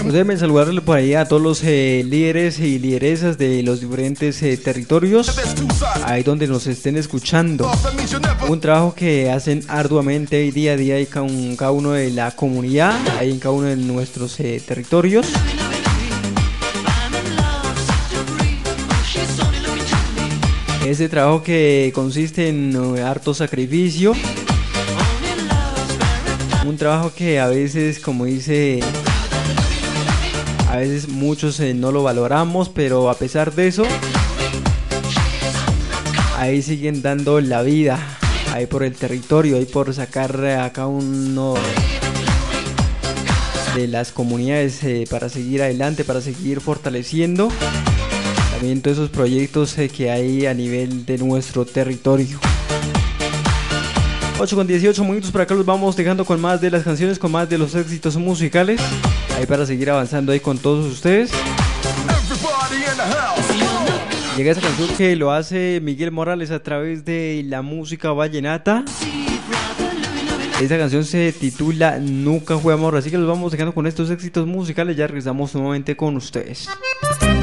Pues déjenme saludarle por ahí a todos los líderes y lideresas de los diferentes territorios, ahí donde nos estén escuchando. Un trabajo que hacen arduamente y día a día con cada uno de la comunidad, ahí en cada uno de nuestros territorios. Ese trabajo que consiste en harto sacrificio. Un trabajo que a veces, como dice, a veces muchos no lo valoramos, pero a pesar de eso, ahí siguen dando la vida, ahí por el territorio, ahí por sacar a cada uno de las comunidades para seguir adelante, para seguir fortaleciendo también todos esos proyectos que hay a nivel de nuestro territorio. 8:18 por acá los vamos dejando con más de las canciones, con más de los éxitos musicales, ahí para seguir avanzando ahí con todos ustedes. Llega esa canción que lo hace Miguel Morales a través de la música vallenata. Esa canción se titula Nunca fue amor, así que los vamos dejando con estos éxitos musicales. Ya regresamos nuevamente con ustedes.